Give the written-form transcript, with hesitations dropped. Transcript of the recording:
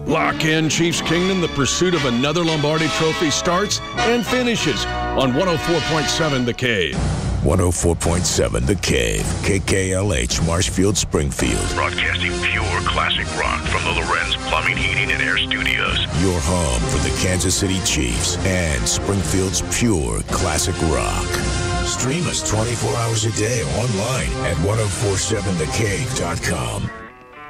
Lock in Chiefs Kingdom. The pursuit of another Lombardi trophy starts and finishes on 104.7 The Cave. 104.7 The Cave, KKLH, Marshfield, Springfield. Broadcasting pure classic rock from the Lorenz Plumbing, Heating, and Air Studios. Your home for the Kansas City Chiefs and Springfield's pure classic rock. Stream us 24 hours a day online at 1047thecave.com.